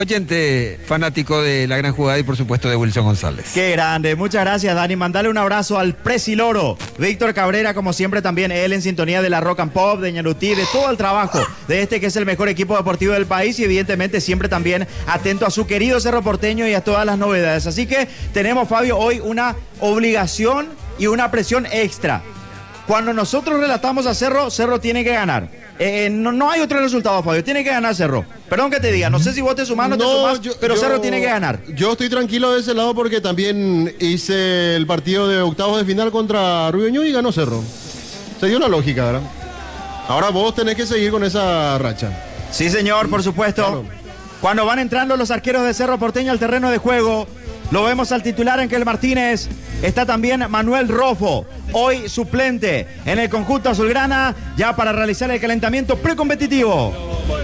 Oyente fanático de la gran jugada y por supuesto de Wilson González. Qué grande, muchas gracias Dani, mandale un abrazo al Presiloro, Víctor Cabrera, como siempre también él en sintonía de la Rock and Pop, de Ñarutí, de todo el trabajo de este que es el mejor equipo deportivo del país y evidentemente siempre también atento a su querido Cerro Porteño y a todas las novedades. Así que tenemos, Fabio, hoy una obligación y una presión extra. Cuando nosotros relatamos a Cerro, Cerro tiene que ganar. No hay otro resultado, Fabio. Tiene que ganar Cerro. Perdón que te diga. No sé si vos te sumás o no te sumás, pero Cerro tiene que ganar. Yo estoy tranquilo de ese lado porque también hice el partido de octavos de final contra Rubio Ñu y ganó Cerro. Se dio la lógica, ¿verdad? Ahora vos tenés que seguir con esa racha. Sí, señor, por supuesto. Claro. Cuando van entrando los arqueros de Cerro Porteño al terreno de juego, lo vemos al titular Enkel Martínez. Está también Manuel Rofo, hoy suplente en el conjunto azulgrana, ya para realizar el calentamiento precompetitivo.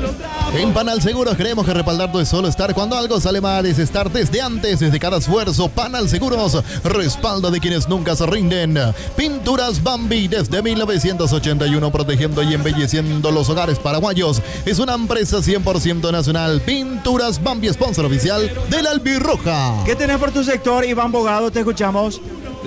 En Panal Seguros creemos que respaldar no es solo estar. Cuando algo sale mal es estar desde antes, desde cada esfuerzo. Panal Seguros, respaldo de quienes nunca se rinden. Pinturas Bambi, desde 1981, protegiendo y embelleciendo los hogares paraguayos. Es una empresa 100% nacional. Pinturas Bambi, sponsor oficial del Albirroja. ¿Qué tenés por tu sector, Iván Bogado? Te escuchamos.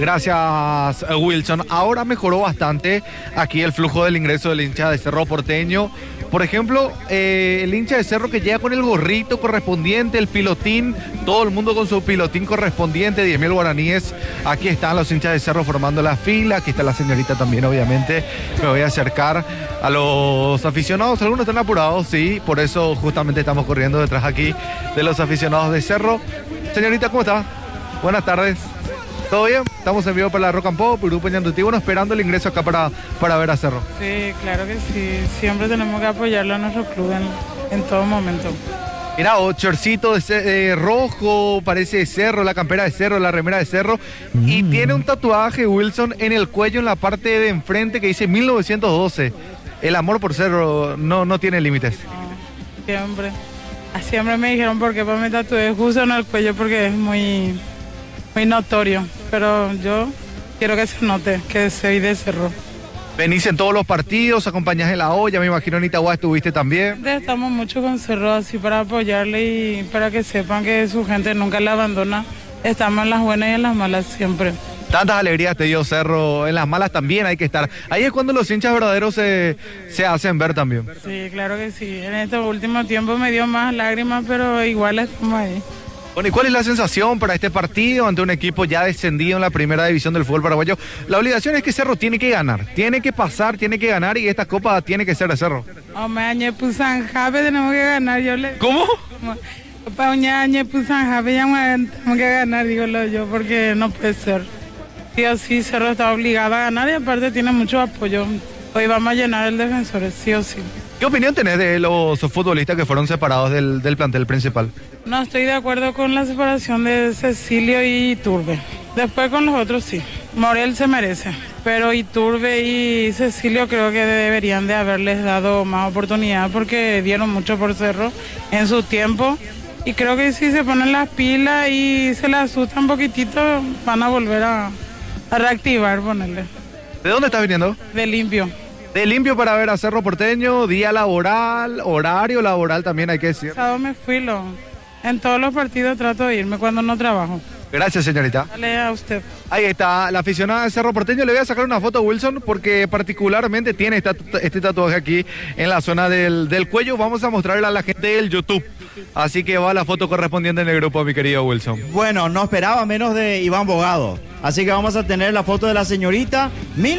Gracias, Wilson. Ahora mejoró bastante aquí el flujo del ingreso del hincha de Cerro Porteño. Por ejemplo, el hincha de Cerro que llega con el gorrito correspondiente, el pilotín, todo el mundo con su pilotín correspondiente, 10.000 guaraníes. Aquí están los hinchas de Cerro formando la fila, aquí está la señorita también, obviamente. Me voy a acercar a los aficionados, algunos están apurados, sí, por eso justamente estamos corriendo detrás aquí de los aficionados de Cerro. Señorita, ¿cómo está? Buenas tardes. ¿Todo bien? Estamos en vivo para la Rock and Pop, Grupo Ñandutí, bueno, esperando el ingreso acá para ver a Cerro. Sí, claro que sí. Siempre tenemos que apoyarlo a nuestro club en todo momento. Mira, chorcito de rojo, parece de Cerro, la campera de Cerro, la remera de Cerro. Y tiene un tatuaje, Wilson, en el cuello, en la parte de enfrente, que dice 1912. El amor por Cerro no tiene límites. No, siempre. Siempre me dijeron por qué me tatué justo en el cuello, porque es muy notorio, pero yo quiero que se note que soy de Cerro. Venís en todos los partidos, acompañás en la olla, me imagino en Itagua estuviste también. Estamos mucho con Cerro así para apoyarle y para que sepan que su gente nunca la abandona. Estamos en las buenas y en las malas siempre. Tantas alegrías te dio Cerro, en las malas también hay que estar. Ahí es cuando los hinchas verdaderos se hacen ver también. Sí, claro que sí. En estos últimos tiempos me dio más lágrimas, pero igual estamos ahí. Bueno, ¿y cuál es la sensación para este partido ante un equipo ya descendido en la primera división del fútbol paraguayo? La obligación es que Cerro tiene que ganar, tiene que pasar, tiene que ganar y esta copa tiene que ser de Cerro. Omañe Pusanjabe tenemos que ganar, yo le... ¿Cómo? Pauñañe Pusanjabe ya tenemos que ganar, digo yo, porque no puede ser. Sí o sí, Cerro está obligado a ganar y aparte tiene mucho apoyo. Hoy vamos a llenar el defensor, sí o sí. ¿Qué opinión tenés de los futbolistas que fueron separados del plantel principal? No estoy de acuerdo con la separación de Cecilio y Iturbe. Después con los otros sí. Morel se merece, pero Iturbe y Cecilio creo que deberían de haberles dado más oportunidad porque dieron mucho por Cerro en su tiempo. Y creo que si se ponen las pilas y se les asusta un poquitito, van a volver a reactivar, ponerle. ¿De dónde estás viniendo? De Limpio. De Limpio para ver a Cerro Porteño, día laboral, horario laboral también hay que decir. Sábado me fui, en todos los partidos trato de irme cuando no trabajo. Gracias, señorita. Dale a usted. Ahí está, la aficionada de Cerro Porteño. Le voy a sacar una foto a Wilson porque particularmente tiene este tatuaje aquí en la zona del cuello. Vamos a mostrarle a la gente del YouTube. Así que va la foto correspondiente en el grupo, mi querido Wilson. Bueno, no esperaba menos de Iván Bogado. Así que vamos a tener la foto de la señorita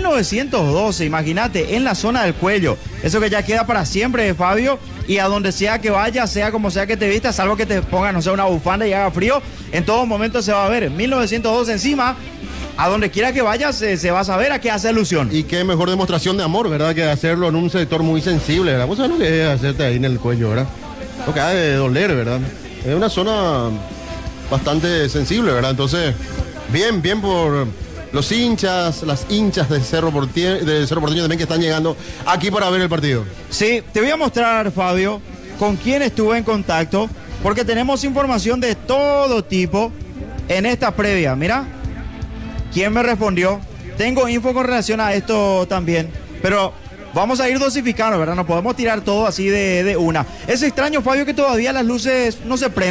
1912, imagínate, en la zona del cuello. Eso que ya queda para siempre, Fabio. Y a donde sea que vaya, sea como sea que te vistas, salvo que te pongas, no sé, una bufanda y haga frío, en todo momento se va a ver. 1912 encima, a donde quiera que vayas, se va a saber a qué hace alusión. Y qué mejor demostración de amor, ¿verdad? Que hacerlo en un sector muy sensible, ¿verdad? ¿Vos sabés lo que es hacerte ahí en el cuello, verdad? Lo que ha de doler, ¿verdad? Es una zona bastante sensible, ¿verdad? Entonces, bien por los hinchas, las hinchas de Cerro Porteño también que están llegando aquí para ver el partido. Sí, te voy a mostrar, Fabio, con quién estuve en contacto, porque tenemos información de todo tipo en esta previa. Mira, ¿quién me respondió? Tengo info con relación a esto también, pero vamos a ir dosificando, ¿verdad? No podemos tirar todo así de una. Es extraño, Fabio, que todavía las luces no se prenden.